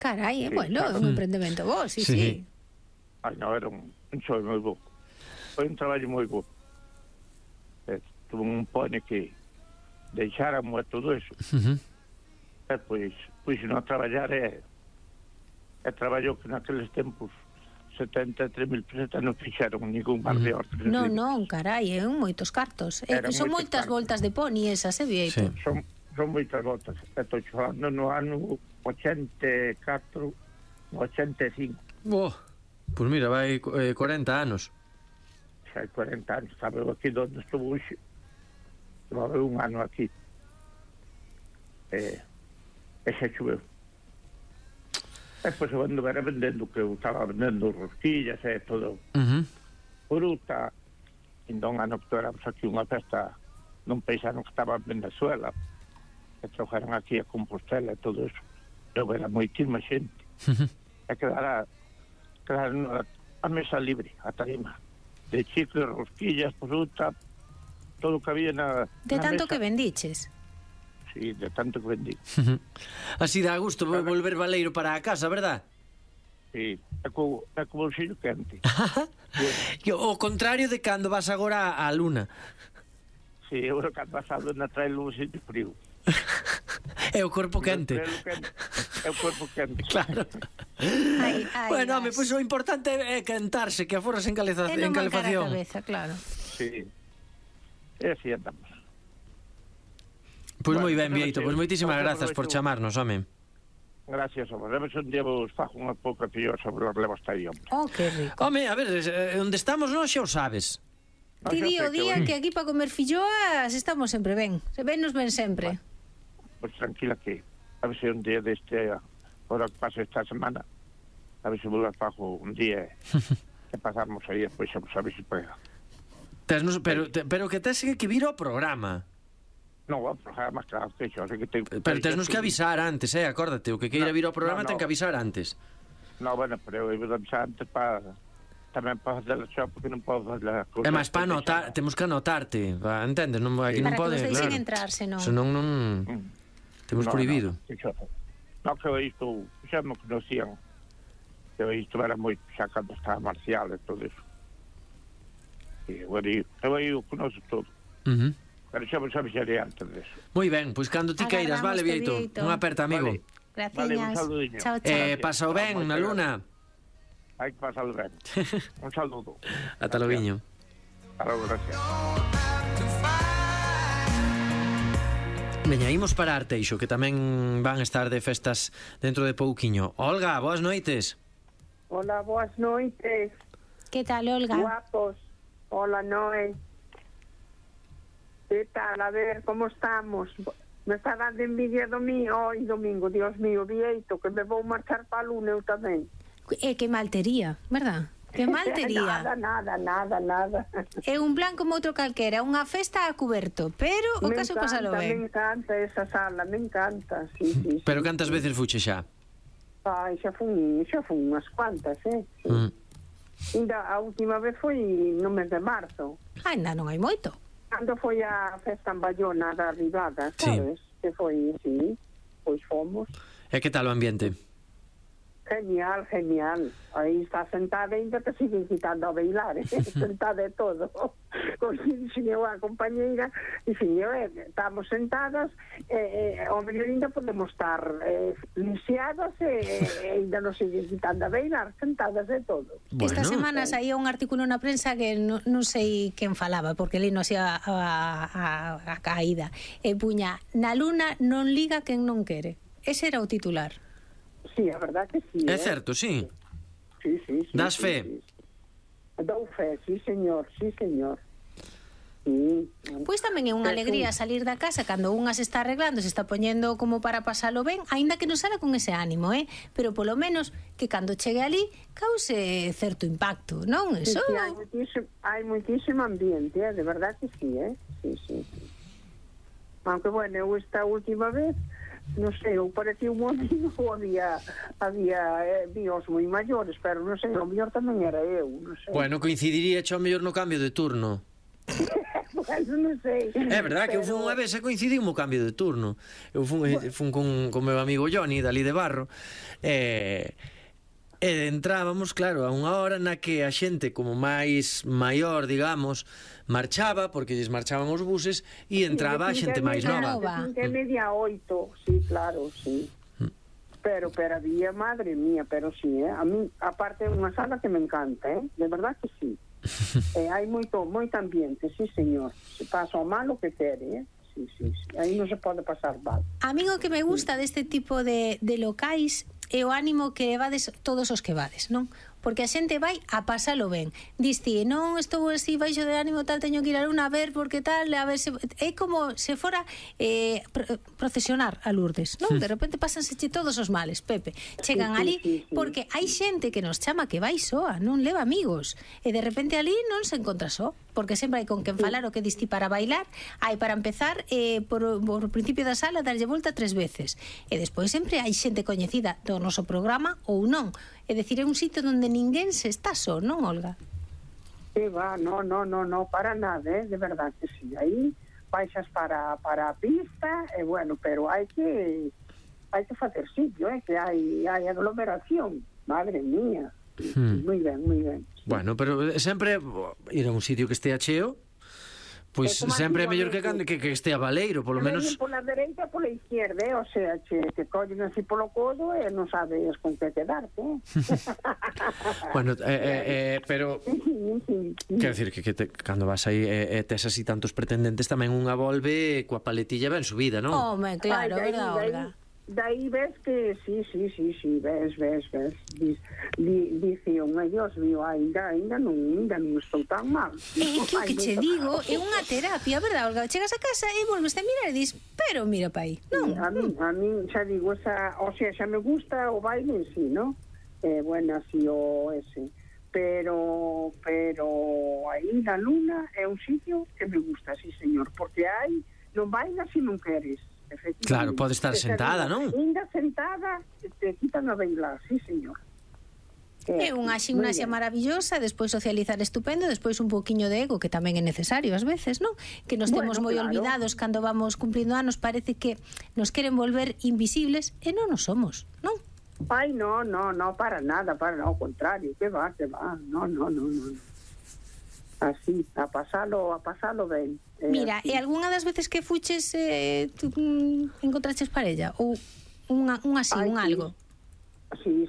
Carai, Sí, bueno, é un emprendemento bo, sí. Ai, non, era un xoio moi bo. Foi un traballo moi bo. Tuve un pone que deixáramos a todo eso. E pois non a traballar é traballo que naqueles tempos 73.000 pesetas non fixeron ningún bar de hortas. Non, carai, é moitos cartos. Son moitas voltas de poni esas, Bieito? Son moitas voltas. Estou falando no ano 84, 85. Pois mira, vai 40 anos. Xa hai 40 anos. Sabe aquí onde estuvo hoxe? Va a haber un ano aquí. E xa choveu. Despois eu ando vera vendendo, que eu estaba vendendo rosquillas e todo. Fruta. Entón, ano que éramos aquí unha festa non pensaron que estaba en Venezuela, que trouxeron aquí a Compostela e todo eso. Eu era moitísima xente. E quedara a mesa libre, a tarima. De chicles, rosquillas, fruta, todo o que había na De tanto mesa. que vendiches. Sí, de tanto que vendí. Así dá gusto volver baleiro para a casa, verdad? Sí, é co bolsillo quente. O contrario de cando vas agora á luna. Sí, eu cando vas a luna trae o bolsillo frío. É o corpo quente. É o corpo quente. Claro. Bueno, home, pois o importante é quentarse, que aforras en calefacción. E non mancar a cabeza, claro. Sí. E así andamos. Pois moi ben, Bieito, pois moitísimas grazas por chamarnos, home. Gracias, home. Debes un día vos fajo unha pouca tío sobre os levos aí, home. Oh, que rico. Home, a ver, onde estamos nós xa o sabes. Ti di o día que aquí para comer filloas estamos sempre ben. Se ven nos ven sempre. Pois tranquila que a ver se un día deste hora que pase esta semana, a ver se vos fajo un día e pasamos aí depois a ver se pega. Pero que tes que vir ao programa. Non, o programa, claro, que xo, que te... Pero tesnos que avisar antes, acórdate, o que queira vir ao programa ten que avisar antes. Non, bueno, pero eu vou avisar antes para... tamén para fazer a xo, porque non podo fazer a cousa. É máis para anotar, temos que anotarte, entendes? Aquí non pode, claro. Para que nos deixen claro. entrar, senón. Senón non... Temos prohibido. Non, que isto, xa me conocían. Que isto era moi, xa cando estaba Marcial e todo eso. E eu conozo todo. Pero xa vos avisaré antes deso. Moi ben, pois cando ti queiras, vale, Bieito? Unha aperta, amigo. Gracias. Vale, un saludinho. Chao, chao. Pasa o ben na luna. Hai que pasalo ben. Un saludo. Ata logo. Ata logo, gracias. Veña, imos para Arteixo, que tamén van estar de festas dentro de pouquiño. Olga, boas noites. Hola, boas noites. Que tal, Olga? Guapos. Hola, Noé. Que tal? A ver, como estamos? Me está dando envidia do mío hoy domingo, Dios mío, Bieito, que me vou marchar para a luna eu tamén. Que mal tería, verdad? Que mal tería. Nada. É un plan como outro calquera, unha festa a cuberto, pero o caso pasalo ben. Me encanta esa sala, me encanta, sí. Pero cantas veces fuche xa? Ai, xa fun unhas cuantas, Ainda a última vez foi no mes de marzo. Ainda non hai moito. Cando foi a festa en Bayona da Ribada, sabes? Sí. Que foi, sí, pois fomos. E que tal o ambiente? Genial. Aí está sentada ainda te siguen quitando a bailar, sentada e todo. Dixen eu a compañeira, dixen eu, estamos sentadas, ao mellor ainda podemos estar lisiadas e ainda nos siguen quitando a bailar, sentadas e todo. Bueno. Esta semana saía un artículo na prensa que non sei quen falaba, porque li non sei a caída. E puña, na luna non liga quen non quere. Ese era o titular. Sí, a verdad que sí. É certo, sí. Sí. Das fe? Sí. Dou fe, sí, señor. Sí. Pois tamén é unha alegría salir da casa cando unha se está arreglando, se está poñendo como para pasalo ben, aínda que non sala con ese ánimo, pero polo menos que cando chegue ali cause certo impacto, non? Eso... Sí, hai moitísimo ambiente, de verdad que sí, Sí. Aunque, bueno, eu esta última vez non sei, eu parecía un amigo ou había os moi maiores, pero non sei, o mellor tamén era eu, non sei. Bueno, coincidiría ao mellor no cambio de turno. Bueno, non sei. É verdad que eu fui unha vez e coincidimos o cambio de turno. Eu fui con meu amigo Johnny, dali de Barro, e entrábamos, claro, a unha hora na que a xente como máis maior, digamos, marchaba, porque lles marchaban os buses, e entraba a xente máis nova. De 7:30 a 8, sí, claro, sí. Pero había, madre mía, pero sí, a mí, aparte é unha sala que me encanta, de verdad que sí. Hai moito ambiente, sí, señor. Se pasa o malo que quere, sí, aí non se pode pasar mal. A mí o que me gusta deste tipo de locais é o ánimo que vades todos os que vades, non? Porque a xente vai a pasalo ben. Diste, non estou así baixo de ánimo tal, teño que ir a Luna a ver porque tal, a ver se... É como se fora procesionar a Lourdes, non? De repente pásanseche todos os males, Pepe. Chegan ali porque hai xente que nos chama que vai soa, non leva amigos. E de repente ali non se encontra só, porque sempre hai con quen falar o que diste para bailar, hai para empezar por principio da sala darlle volta 3 veces. E despois sempre hai xente coñecida do noso programa ou non. É dicir, é un sitio onde ninguén se está só, non, Olga? Que va, no, para nada, de verdad que sí. Aí baixas para a pista, bueno, pero hai que facer sitio, que hai aglomeración, madre mía. Moi ben. Sí. Bueno, pero sempre ir a un sitio que estea cheo, pois sempre é mellor que estea baleiro, polo menos. Pola dereita e pola izquierda, o sea, que collen así polo codo e non sabes con que quedarte. Bueno, pero quero dicir que cando vas aí e tes así tantos pretendentes, tamén unha volve coa paletilla ben subida, non? Home, claro, verdad, Olga. Daí ves que sí, ves. Dice Dios mío, ainda non estou tan mal. É que che digo, é unha terapia, verdad, Olga? Chegas a casa e volves a mirar e dis, pero mira pa aí. Non. A mí xa digo, xa me gusta o baile en sí, ¿no? Bueno, así o ese. Pero aí na Luna é un sitio que me gusta, sí, señor, porque aí non bailas se non queres. Claro, pode estar sentada, non? Ainda sentada, te quitan a bailar, sí, señor. É unha gimnasia maravillosa, despois socializar estupendo, despois un poquinho de ego, que tamén é necesario ás veces, non? Que nos temos moi olvidados cando vamos cumprindo anos, parece que nos queren volver invisibles e non nos somos, non? Ai, no, para nada, ao contrario, que va, no. Así, a pasalo ben. Mira, e algunha das veces que fuches encontraches parella? Ou un algo? Sí.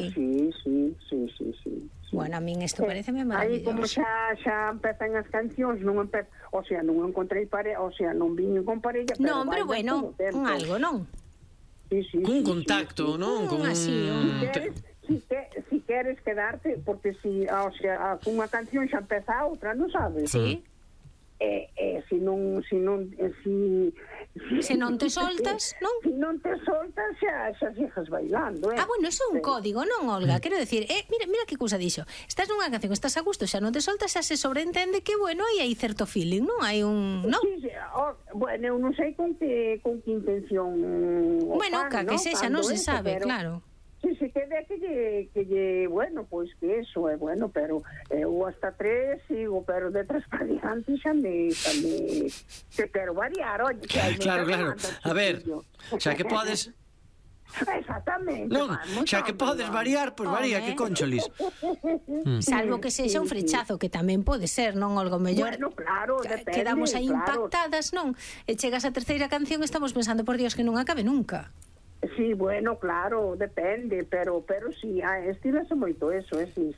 Bueno, a min isto pareceme maravilloso. Aí como xa empezan as cancións, non encontrei parella, non viño con parella, pero non, pero bueno, un algo, non? Sí. Cun contacto, non? Si queres quedarte, porque cunha canción xa empeza a outra, non sabes? Sí. Se non te soltas, non? Se non te soltas, xa sigues bailando, bueno, iso é un código, non, Olga? Quero decir, mira que cousa dixo. Estás nunha canción, estás a gusto, xa non te soltas, xa se sobreentende que, bueno, hai certo feeling, non? Hai un, non? Bueno, eu non sei con que intención. Bueno, que sexa, non se sabe, claro. Sí, que ve que bueno, pois que eso é bueno, pero eu hasta 3 sigo, pero de 3 para diante xa me quero variar, oye. Claro. A ver, xa que podes... Exactamente. Non, xa que podes variar, pois varía, que concholis. Salvo que sexa un frechazo, que tamén pode ser, non, Olga? Mellor. Bueno, claro, depende. Quedamos aí impactadas, non? E chegas a terceira canción e estamos pensando, por Dios, que non acabe nunca. Sí, bueno, claro, depende, pero sí, estivese moito eso, sí.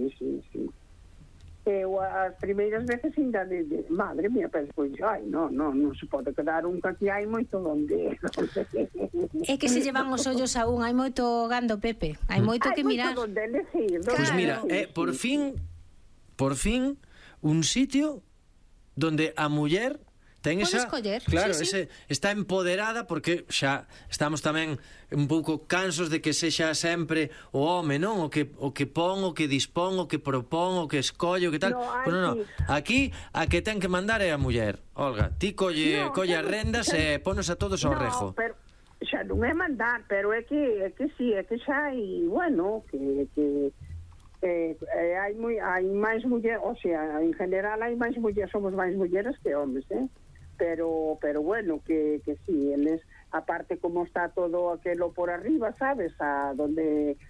As primeiras veces ainda madre mía, pois, non se pode quedar un que hai moito onde. É que se llevan os ollos a un, hai moito gando, Pepe, hai moito que mirar. Hai moito onde elegir. Pois mira, por fin, un sitio donde a muller ten esa, claro, sí. Está empoderada, porque xa estamos tamén un pouco cansos de que sexa sempre o home, non? O que pon, o que dispón, o que propón, o que escolle, o que tal. No. Aquí a que ten que mandar é a muller. Olga, ti colle as rendas e ponos a todos ao rejo. Pero xa non é mandar, pero é que sí, é que xa hai, bueno, que hai máis mulleres, o sea, en general hai máis mulleres, somos máis mulleres que homes, pero bueno, que sí, eles, aparte como está todo aquelo por arriba, sabes, a donde